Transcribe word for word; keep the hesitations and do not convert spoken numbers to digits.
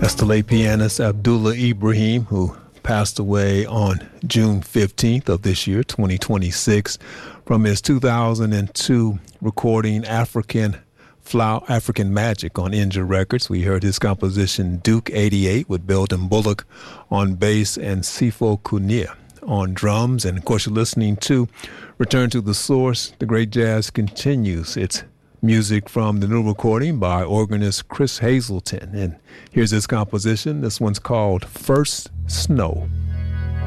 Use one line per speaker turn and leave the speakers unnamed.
That's the late pianist Abdullah Ibrahim, who passed away on June fifteenth of this year, twenty twenty-six, from his two thousand two recording African Flower, African Magic on Inja Records. We heard his composition Duke eighty-eight with Belden Bullock on bass and Sifo Kunia on drums. And of course, you're listening to Return to the Source. The great jazz continues. It's music from the new recording by organist Chris Hazelton. And here's his composition. This one's called First Snow.